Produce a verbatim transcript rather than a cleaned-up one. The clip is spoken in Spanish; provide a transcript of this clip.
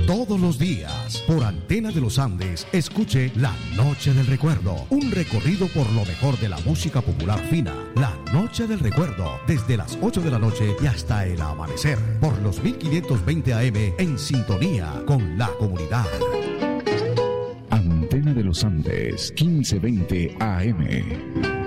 Todos los días, por Antena de los Andes, escuche La Noche del Recuerdo, un recorrido por lo mejor de la música popular fina. La Noche del Recuerdo, desde las ocho de la noche y hasta el amanecer, por los mil quinientos veinte A M, en sintonía con la comunidad. Antena de los Andes, quince veinte A M.